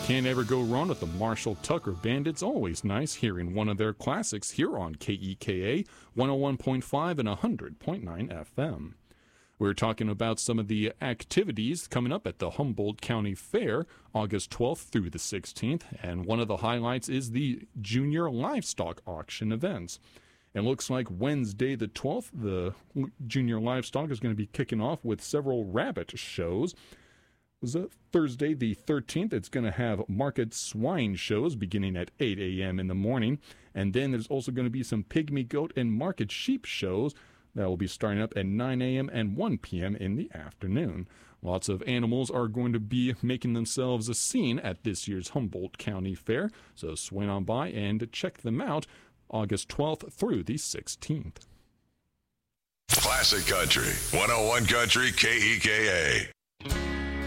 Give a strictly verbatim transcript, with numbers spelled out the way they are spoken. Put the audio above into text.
Can't ever go wrong with the Marshall Tucker Band. It's always nice hearing one of their classics here on K E K A one oh one point five and one hundred point nine F M. We're talking about some of the activities coming up at the Humboldt County Fair, August twelfth through the sixteenth, and one of the highlights is the Junior Livestock Auction events. It looks like Wednesday the twelfth, the Junior Livestock is going to be kicking off with several rabbit shows. Thursday the thirteenth, it's going to have market swine shows beginning at eight a.m. in the morning. And then there's also going to be some pygmy goat and market sheep shows that will be starting up at nine a.m. and one p.m. in the afternoon. Lots of animals are going to be making themselves a scene at this year's Humboldt County Fair, so swing on by and check them out August twelfth through the sixteenth. Classic Country, one oh one Country K E K A.